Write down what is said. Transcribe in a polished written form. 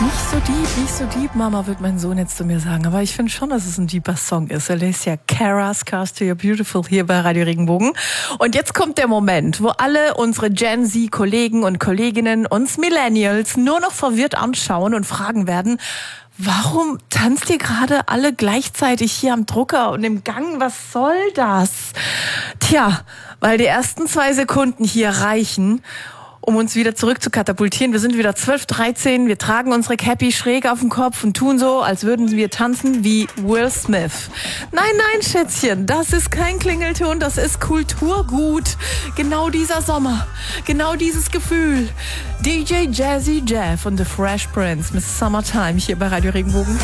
Nicht so deep, Mama, wird mein Sohn jetzt zu mir sagen. Aber ich finde schon, dass es ein deeper Song ist. Er lässt ja Kara's Cars to Your Beautiful hier bei Radio Regenbogen. Und jetzt kommt der Moment, wo alle unsere Gen Z-Kollegen und Kolleginnen uns Millennials nur noch verwirrt anschauen und fragen werden, warum tanzt ihr gerade alle gleichzeitig hier am Drucker und im Gang? Was soll das? Tja, weil die ersten 2 Sekunden hier reichen, um uns wieder zurück zu katapultieren. Wir sind wieder 12, 13, wir tragen unsere Cappy schräg auf dem Kopf und tun so, als würden wir tanzen wie Will Smith. Nein, Schätzchen, das ist kein Klingelton, das ist Kulturgut. Genau dieser Sommer, genau dieses Gefühl. DJ Jazzy Jeff und The Fresh Prince mit Summertime hier bei Radio Regenbogen.